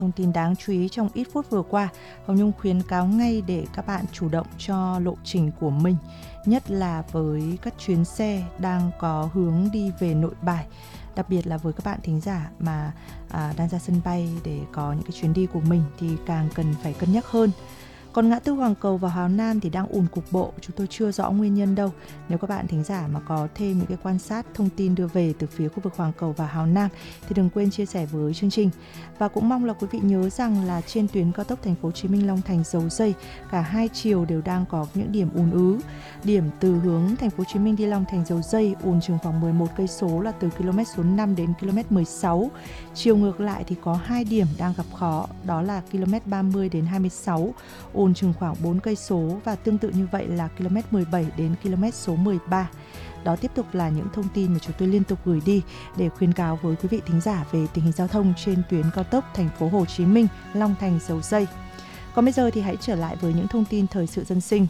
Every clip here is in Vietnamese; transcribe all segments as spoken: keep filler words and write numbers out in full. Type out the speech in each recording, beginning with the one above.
Thông tin đáng chú ý trong ít phút vừa qua, Hồng Nhung khuyến cáo ngay để các bạn chủ động cho lộ trình của mình, nhất là với các chuyến xe đang có hướng đi về Nội Bài. Đặc biệt là với các bạn thính giả mà à, đang ra sân bay để có những cái chuyến đi của mình thì càng cần phải cân nhắc hơn. Còn ngã tư Hoàng Cầu và Hào Nam thì đang ùn cục bộ, chúng tôi chưa rõ nguyên nhân đâu. Nếu các bạn thính giả mà có thêm những cái quan sát thông tin đưa về từ phía khu vực Hoàng Cầu và Hào Nam thì đừng quên chia sẻ với chương trình. Và cũng mong là quý vị nhớ rằng là trên tuyến cao tốc Thành phố Hồ Chí Minh Long Thành Dầu Dây, cả hai chiều đều đang có những điểm ùn ứ. Điểm từ hướng Thành phố Hồ Chí Minh đi Long Thành Dầu Dây ùn chừng khoảng mười một cây số là từ km số năm đến km mười sáu. Chiều ngược lại thì có hai điểm đang gặp khó, đó là km ba mươi đến hai mươi sáu, ùn chừng khoảng bốn cây số, và tương tự như vậy là km mười bảy đến km số mười ba. Đó tiếp tục là những thông tin mà chúng tôi liên tục gửi đi để khuyến cáo với quý vị thính giả về tình hình giao thông trên tuyến cao tốc Thành phố Hồ Chí Minh Long Thành Dầu Dây. Còn bây giờ thì hãy trở lại với những thông tin thời sự dân sinh.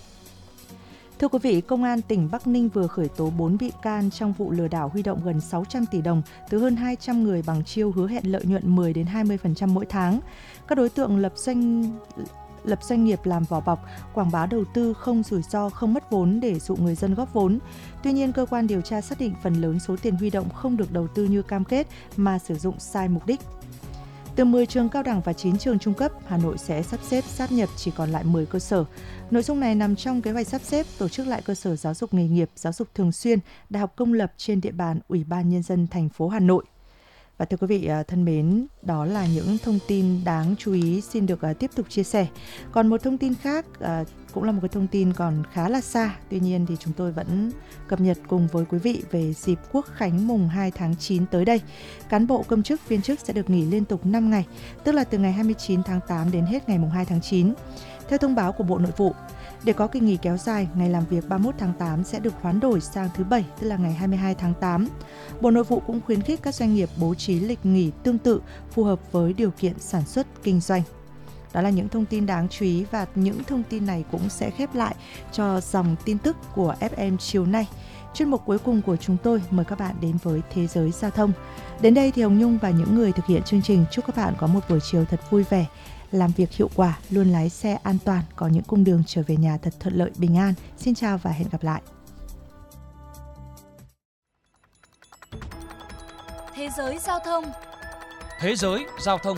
Thưa quý vị, Công an tỉnh Bắc Ninh vừa khởi tố bốn bị can trong vụ lừa đảo huy động gần sáu trăm tỷ đồng từ hơn hai trăm người bằng chiêu hứa hẹn lợi nhuận mười đến hai mươi phần trăm mỗi tháng. Các đối tượng lập doanh lập doanh nghiệp làm vỏ bọc, quảng bá đầu tư không rủi ro, không mất vốn để dụ người dân góp vốn. Tuy nhiên, cơ quan điều tra xác định phần lớn số tiền huy động không được đầu tư như cam kết mà sử dụng sai mục đích. Từ mười trường cao đẳng và chín trường trung cấp, Hà Nội sẽ sắp xếp sáp nhập chỉ còn lại mười cơ sở. Nội dung này nằm trong kế hoạch sắp xếp tổ chức lại cơ sở giáo dục nghề nghiệp, giáo dục thường xuyên, đại học công lập trên địa bàn Ủy ban Nhân dân thành phố Hà Nội. Và thưa quý vị thân mến, đó là những thông tin đáng chú ý xin được tiếp tục chia sẻ. Còn một thông tin khác cũng là một cái thông tin còn khá là xa, tuy nhiên thì chúng tôi vẫn cập nhật cùng với quý vị về dịp Quốc khánh mùng hai tháng chín tới đây. Cán bộ công chức viên chức sẽ được nghỉ liên tục năm ngày, tức là từ ngày hai mươi chín tháng tám đến hết ngày mùng hai tháng chín. Theo thông báo của Bộ Nội vụ, để có kỳ nghỉ kéo dài, ngày làm việc ba mươi mốt tháng tám sẽ được hoán đổi sang thứ Bảy, tức là ngày hai mươi hai tháng tám. Bộ Nội vụ cũng khuyến khích các doanh nghiệp bố trí lịch nghỉ tương tự phù hợp với điều kiện sản xuất kinh doanh. Đó là những thông tin đáng chú ý, và những thông tin này cũng sẽ khép lại cho dòng tin tức của ép em chiều nay. Chuyên mục cuối cùng của chúng tôi mời các bạn đến với Thế giới giao thông. Đến đây thì Hồng Nhung và những người thực hiện chương trình chúc các bạn có một buổi chiều thật vui vẻ, làm việc hiệu quả, luôn lái xe an toàn, có những cung đường trở về nhà thật thuận lợi, bình an. Xin chào và hẹn gặp lại. Thế giới giao thông. Thế giới giao thông.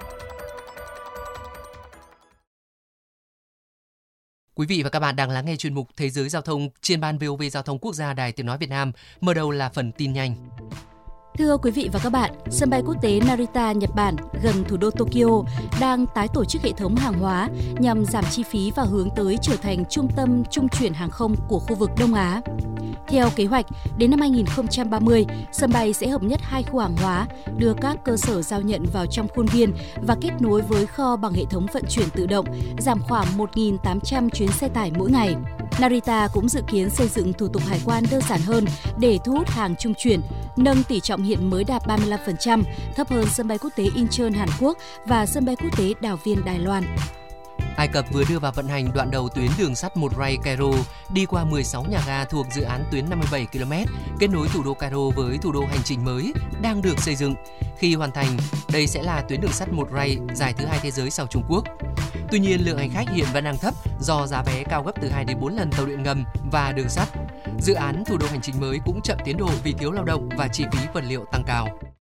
Quý vị và các bạn đang lắng nghe chuyên mục Thế giới giao thông trên ban vê o vê Giao thông Quốc gia Đài Tiếng nói Việt Nam. Mở đầu là phần tin nhanh. Thưa quý vị và các bạn, sân bay quốc tế Narita, Nhật Bản, gần thủ đô Tokyo, đang tái tổ chức hệ thống hàng hóa nhằm giảm chi phí và hướng tới trở thành trung tâm trung chuyển hàng không của khu vực Đông Á. Theo kế hoạch, đến năm hai không ba mươi, sân bay sẽ hợp nhất hai khu hàng hóa, đưa các cơ sở giao nhận vào trong khuôn viên và kết nối với kho bằng hệ thống vận chuyển tự động, giảm khoảng một nghìn tám trăm chuyến xe tải mỗi ngày. Narita cũng dự kiến xây dựng thủ tục hải quan đơn giản hơn để thu hút hàng trung chuyển, nâng tỷ trọng hiện mới đạt ba mươi lăm phần trăm, thấp hơn sân bay quốc tế Incheon Hàn Quốc và sân bay quốc tế Đào Viên Đài Loan. Ai Cập vừa đưa vào vận hành đoạn đầu tuyến đường sắt một ray Cairo đi qua mười sáu nhà ga thuộc dự án tuyến năm mươi bảy ki lô mét kết nối thủ đô Cairo với thủ đô hành trình mới đang được xây dựng. Khi hoàn thành, đây sẽ là tuyến đường sắt một ray dài thứ hai thế giới sau Trung Quốc. Tuy nhiên, lượng hành khách hiện vẫn đang thấp do giá vé cao gấp từ hai đến bốn lần tàu điện ngầm và đường sắt. Dự án thủ đô hành trình mới cũng chậm tiến độ vì thiếu lao động và chi phí vật liệu tăng cao.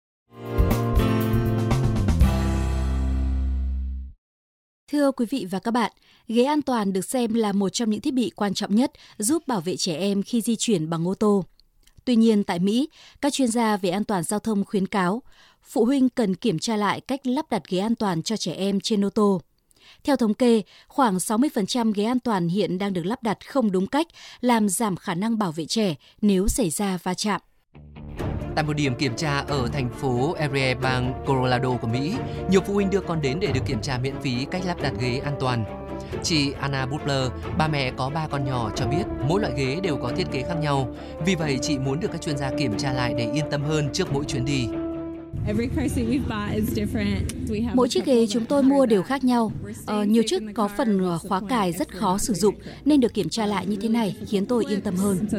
Thưa quý vị và các bạn, ghế an toàn được xem là một trong những thiết bị quan trọng nhất giúp bảo vệ trẻ em khi di chuyển bằng ô tô. Tuy nhiên, tại Mỹ, các chuyên gia về an toàn giao thông khuyến cáo phụ huynh cần kiểm tra lại cách lắp đặt ghế an toàn cho trẻ em trên ô tô. Theo thống kê, khoảng sáu mươi phần trăm ghế an toàn hiện đang được lắp đặt không đúng cách, làm giảm khả năng bảo vệ trẻ nếu xảy ra va chạm. Tại một điểm kiểm tra ở thành phố Erie, bang Colorado của Mỹ, nhiều phụ huynh đưa con đến để được kiểm tra miễn phí cách lắp đặt ghế an toàn. Chị Anna Butler, bà mẹ có ba con nhỏ cho biết mỗi loại ghế đều có thiết kế khác nhau. Vì vậy, chị muốn được các chuyên gia kiểm tra lại để yên tâm hơn trước mỗi chuyến đi. Mỗi chiếc ghế chúng tôi mua đều khác nhau. Ờ, nhiều chiếc có phần khóa cài rất khó sử dụng nên được kiểm tra lại như thế này khiến tôi yên tâm hơn.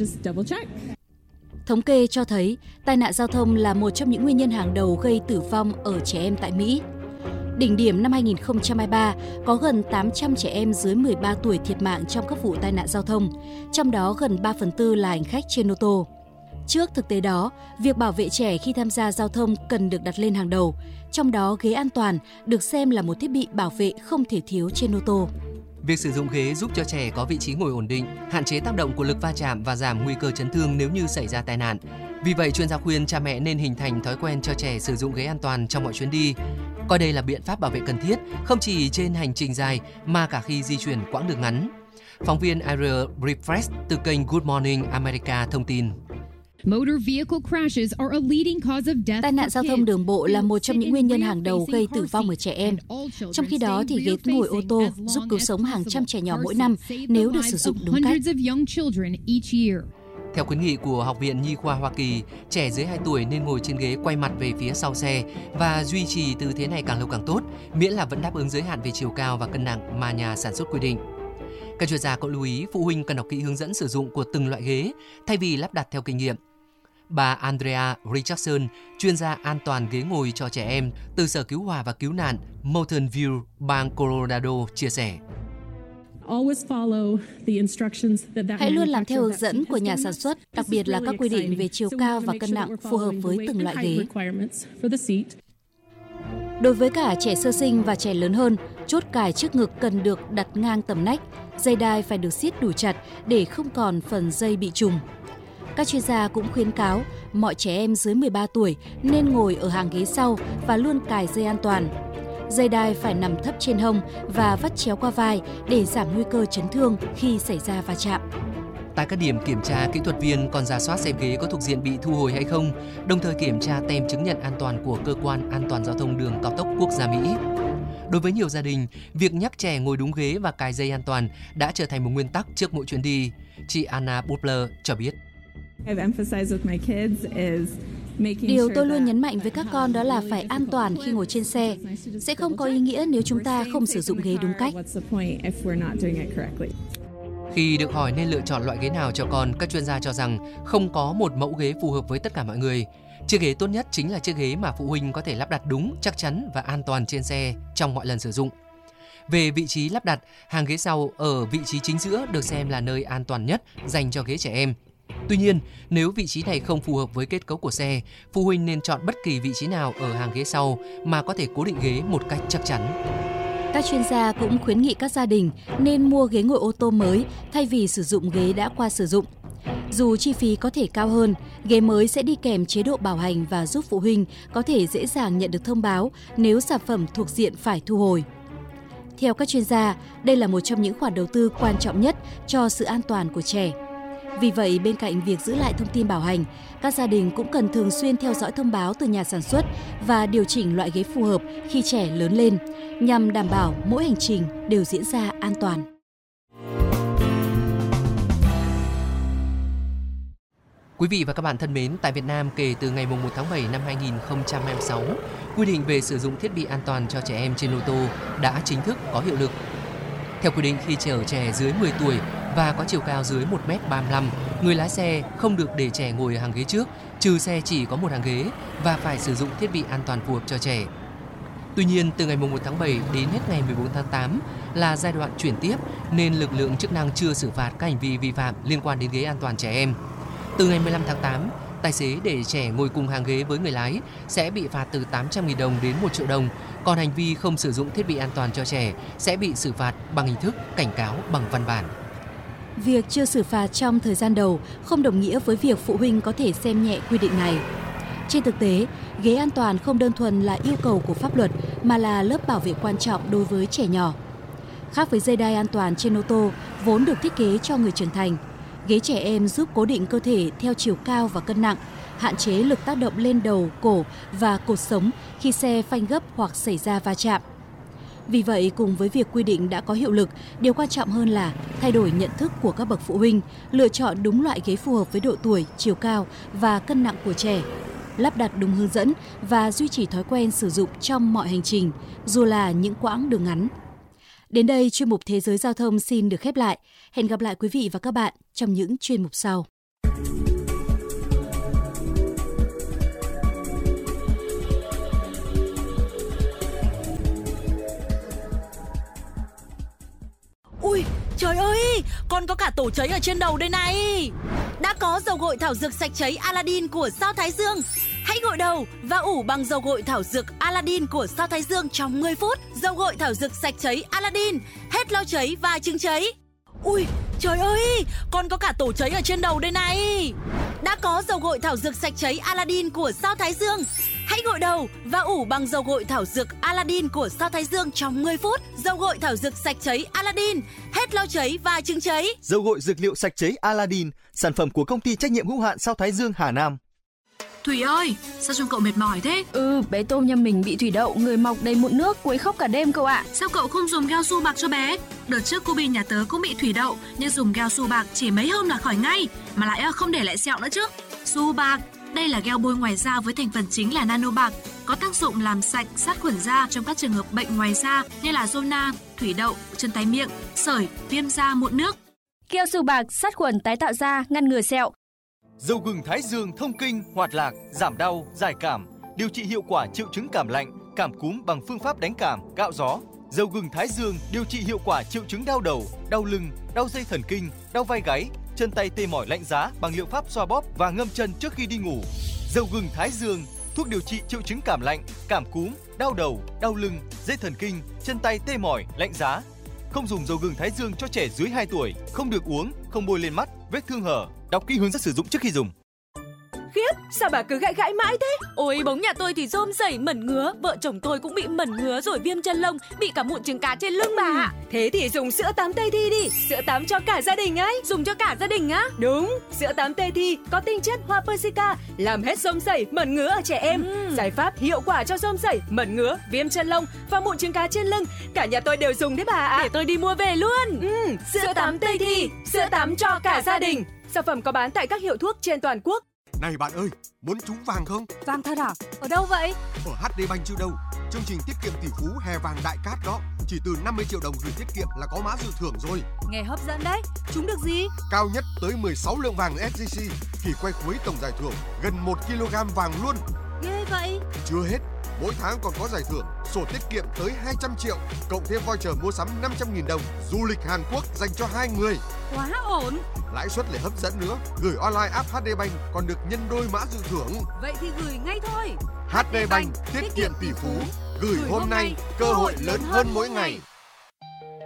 Thống kê cho thấy tai nạn giao thông là một trong những nguyên nhân hàng đầu gây tử vong ở trẻ em tại Mỹ. Đỉnh điểm năm hai nghìn không trăm hai mươi ba, có gần tám trăm trẻ em dưới mười ba tuổi thiệt mạng trong các vụ tai nạn giao thông, trong đó gần ba phần tư là hành khách trên ô tô. Trước thực tế đó, việc bảo vệ trẻ khi tham gia giao thông cần được đặt lên hàng đầu, trong đó ghế an toàn được xem là một thiết bị bảo vệ không thể thiếu trên ô tô. Việc sử dụng ghế giúp cho trẻ có vị trí ngồi ổn định, hạn chế tác động của lực va chạm và giảm nguy cơ chấn thương nếu như xảy ra tai nạn. Vì vậy, chuyên gia khuyên cha mẹ nên hình thành thói quen cho trẻ sử dụng ghế an toàn trong mọi chuyến đi. Coi đây là biện pháp bảo vệ cần thiết, không chỉ trên hành trình dài mà cả khi di chuyển quãng đường ngắn. Phóng viên Ariel Refresh từ kênh Good Morning America thông tin. Tai nạn giao thông đường bộ là một trong những nguyên nhân hàng đầu gây tử vong ở trẻ em. Trong khi đó, thì ghế ngồi ô tô giúp cứu sống hàng trăm trẻ nhỏ mỗi năm nếu được sử dụng đúng cách. Theo khuyến nghị của Học viện Nhi khoa Hoa Kỳ, trẻ dưới hai tuổi nên ngồi trên ghế quay mặt về phía sau xe và duy trì tư thế này càng lâu càng tốt, miễn là vẫn đáp ứng giới hạn về chiều cao và cân nặng mà nhà sản xuất quy định. Các chuyên gia cũng lưu ý phụ huynh cần đọc kỹ hướng dẫn sử dụng của từng loại ghế thay vì lắp đặt theo kinh nghiệm. Bà Andrea Richardson, chuyên gia an toàn ghế ngồi cho trẻ em từ Sở Cứu hỏa và Cứu nạn Mountain View, bang Colorado, chia sẻ. Hãy luôn làm theo hướng dẫn của nhà sản xuất, đặc biệt là các quy định về chiều cao và cân nặng phù hợp với từng loại ghế. Đối với cả trẻ sơ sinh và trẻ lớn hơn, chốt cài trước ngực cần được đặt ngang tầm nách, dây đai phải được siết đủ chặt để không còn phần dây bị trùng. Các chuyên gia cũng khuyến cáo mọi trẻ em dưới mười ba tuổi nên ngồi ở hàng ghế sau và luôn cài dây an toàn. Dây đai phải nằm thấp trên hông và vắt chéo qua vai để giảm nguy cơ chấn thương khi xảy ra va chạm. Tại các điểm kiểm tra, kỹ thuật viên còn rà soát xem ghế có thuộc diện bị thu hồi hay không, đồng thời kiểm tra tem chứng nhận an toàn của Cơ quan An toàn Giao thông Đường Cao tốc Quốc gia Mỹ. Đối với nhiều gia đình, việc nhắc trẻ ngồi đúng ghế và cài dây an toàn đã trở thành một nguyên tắc trước mỗi chuyến đi. Chị Anna Butler cho biết. Điều tôi luôn nhấn mạnh với các con đó là phải an toàn khi ngồi trên xe. Sẽ không có ý nghĩa nếu chúng ta không sử dụng ghế đúng cách. Khi được hỏi nên lựa chọn loại ghế nào cho con, các chuyên gia cho rằng không có một mẫu ghế phù hợp với tất cả mọi người. Chiếc ghế tốt nhất chính là chiếc ghế mà phụ huynh có thể lắp đặt đúng, chắc chắn và an toàn trên xe trong mọi lần sử dụng. Về vị trí lắp đặt, hàng ghế sau ở vị trí chính giữa được xem là nơi an toàn nhất dành cho ghế trẻ em. Tuy nhiên, nếu vị trí này không phù hợp với kết cấu của xe, phụ huynh nên chọn bất kỳ vị trí nào ở hàng ghế sau mà có thể cố định ghế một cách chắc chắn. Các chuyên gia cũng khuyến nghị các gia đình nên mua ghế ngồi ô tô mới thay vì sử dụng ghế đã qua sử dụng. Dù chi phí có thể cao hơn, ghế mới sẽ đi kèm chế độ bảo hành và giúp phụ huynh có thể dễ dàng nhận được thông báo nếu sản phẩm thuộc diện phải thu hồi. Theo các chuyên gia, đây là một trong những khoản đầu tư quan trọng nhất cho sự an toàn của trẻ. Vì vậy, bên cạnh việc giữ lại thông tin bảo hành, các gia đình cũng cần thường xuyên theo dõi thông báo từ nhà sản xuất và điều chỉnh loại ghế phù hợp khi trẻ lớn lên, nhằm đảm bảo mỗi hành trình đều diễn ra an toàn. Quý vị và các bạn thân mến, tại Việt Nam kể từ ngày mùng một tháng bảy năm hai nghìn không trăm hai mươi sáu, quy định về sử dụng thiết bị an toàn cho trẻ em trên ô tô đã chính thức có hiệu lực. Theo quy định, khi chở trẻ dưới mười tuổi và có chiều cao dưới một mét ba mươi lăm, người lái xe không được để trẻ ngồi ở hàng ghế trước, trừ xe chỉ có một hàng ghế và phải sử dụng thiết bị an toàn phù hợp cho trẻ. Tuy nhiên, từ ngày mùng một tháng bảy đến hết ngày mười bốn tháng tám là giai đoạn chuyển tiếp nên lực lượng chức năng chưa xử phạt các hành vi vi phạm liên quan đến ghế an toàn trẻ em. Từ ngày mười lăm tháng tám, tài xế để trẻ ngồi cùng hàng ghế với người lái sẽ bị phạt từ tám trăm nghìn đồng đến một triệu đồng, còn hành vi không sử dụng thiết bị an toàn cho trẻ sẽ bị xử phạt bằng hình thức cảnh cáo bằng văn bản. Việc chưa xử phạt trong thời gian đầu không đồng nghĩa với việc phụ huynh có thể xem nhẹ quy định này. Trên thực tế, ghế an toàn không đơn thuần là yêu cầu của pháp luật mà là lớp bảo vệ quan trọng đối với trẻ nhỏ. Khác với dây đai an toàn trên ô tô vốn được thiết kế cho người trưởng thành, ghế trẻ em giúp cố định cơ thể theo chiều cao và cân nặng, hạn chế lực tác động lên đầu, cổ và cột sống khi xe phanh gấp hoặc xảy ra va chạm. Vì vậy, cùng với việc quy định đã có hiệu lực, điều quan trọng hơn là thay đổi nhận thức của các bậc phụ huynh, lựa chọn đúng loại ghế phù hợp với độ tuổi, chiều cao và cân nặng của trẻ, lắp đặt đúng hướng dẫn và duy trì thói quen sử dụng trong mọi hành trình, dù là những quãng đường ngắn. Đến đây, chuyên mục Thế giới Giao thông xin được khép lại. Hẹn gặp lại quý vị và các bạn trong những chuyên mục sau. trời ơi, con có cả tổ cháy ở trên đầu đây này. Đã có dầu gội thảo dược sạch cháy Aladdin của Sao Thái Dương. Hãy gội đầu và ủ bằng dầu gội thảo dược Aladdin của Sao Thái Dương trong mười phút. Dầu gội thảo dược sạch cháy Aladdin, hết lau cháy và chứng cháy. Ui, trời ơi, con có cả tổ cháy ở trên đầu đây này. Đã có dầu gội thảo dược sạch cháy Aladdin của Sao Thái Dương. Hãy gội đầu và ủ bằng dầu gội thảo dược Aladdin của Sao Thái Dương trong mười phút. Dầu gội thảo dược sạch cháy Aladdin, hết lau cháy và chứng cháy. Dầu gội dược liệu sạch cháy Aladdin, sản phẩm của công ty trách nhiệm hữu hạn Sao Thái Dương Hà Nam. Thủy ơi, sao trông cậu mệt mỏi thế? Ừ, bé Tôm nhà mình bị thủy đậu, người mọc đầy mụn nước, quấy khóc cả đêm cậu ạ. Sao cậu không dùng gel su bạc cho bé? Đợt trước cô Bi nhà tớ cũng bị thủy đậu, nhưng dùng gel su bạc chỉ mấy hôm là khỏi ngay, mà lại không để lại sẹo nữa chứ. Su bạc, đây là gel bôi ngoài da với thành phần chính là nano bạc, có tác dụng làm sạch, sát khuẩn da trong các trường hợp bệnh ngoài da như là zona, thủy đậu, chân tay miệng, sởi, viêm da, mụn nước. Gel su bạc sát khuẩn tái tạo da, ngăn ngừa sẹo. Dầu gừng Thái Dương thông kinh, hoạt lạc, giảm đau, giải cảm, điều trị hiệu quả triệu chứng cảm lạnh, cảm cúm bằng phương pháp đánh cảm, cạo gió. Dầu gừng Thái Dương điều trị hiệu quả triệu chứng đau đầu, đau lưng, đau dây thần kinh, đau vai gáy, chân tay tê mỏi lạnh giá bằng liệu pháp xoa bóp và ngâm chân trước khi đi ngủ. Dầu gừng Thái Dương, thuốc điều trị triệu chứng cảm lạnh, cảm cúm, đau đầu, đau lưng, dây thần kinh, chân tay tê mỏi, lạnh giá. Không dùng dầu gừng Thái Dương cho trẻ dưới hai tuổi, không được uống, không bôi lên mắt, vết thương hở. Đọc kỹ hướng dẫn sử dụng trước khi dùng. Khiếp, sao bà cứ gãi gãi mãi thế? Ôi, bóng nhà tôi thì rôm rẩy mẩn ngứa, vợ chồng tôi cũng bị mẩn ngứa rồi viêm chân lông, bị cả mụn trứng cá trên lưng bà ạ. Thế thì dùng sữa tắm Tây Thi đi, sữa tắm cho cả gia đình ấy. Dùng cho cả gia đình á? Đúng, sữa tắm Tây Thi có tinh chất hoa persica, làm hết rôm rẩy, mẩn ngứa ở trẻ em. Ừ. Giải pháp hiệu quả cho rôm rẩy, mẩn ngứa, viêm chân lông và mụn trứng cá trên lưng. Cả nhà tôi đều dùng đấy bà ạ. Để tôi đi mua về luôn. Ừ, sữa, sữa tắm Tây Thi, sữa tắm cho cả gia đình. Sản phẩm có bán tại các hiệu thuốc trên toàn quốc. Này bạn ơi, muốn trúng vàng không? Vàng thật à? Ở đâu vậy? Ở hát đê Bank chứ đâu. Chương trình tiết kiệm tỷ phú hè vàng đại cát đó. Chỉ từ năm mươi triệu đồng gửi tiết kiệm là có mã dự thưởng rồi. Nghe hấp dẫn đấy. Trúng được gì? Cao nhất tới mười sáu lượng vàng ét gi xê. Kỳ quay cuối tổng giải thưởng gần một ki lô gam vàng luôn. Ghê vậy. Chưa hết. Mỗi tháng còn có giải thưởng sổ tiết kiệm tới hai trăm triệu, cộng thêm voucher mua sắm năm trăm nghìn đồng, du lịch Hàn Quốc dành cho hai người. Quá ổn. Lãi suất lại hấp dẫn nữa, gửi online app hát đê Bank còn được nhân đôi mã dự thưởng. Vậy thì gửi ngay thôi. hát đê Bank tiết kiệm tỷ phú, gửi hôm nay, cơ hội lớn hơn mỗi ngày.